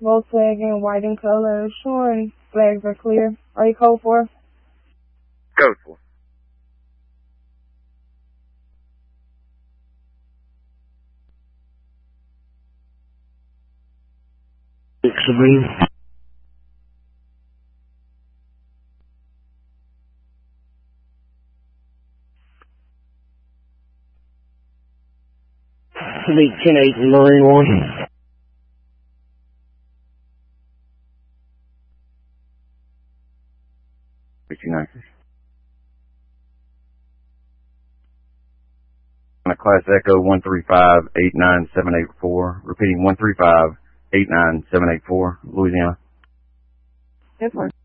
Volkswagen, white in color, showing flags are clear. Are you code 4? Code 4. Sabine. Sabine 10-8, Marine 1. On a Class Echo 135-89784. Repeating 135-89784, Louisiana. Yes, sir.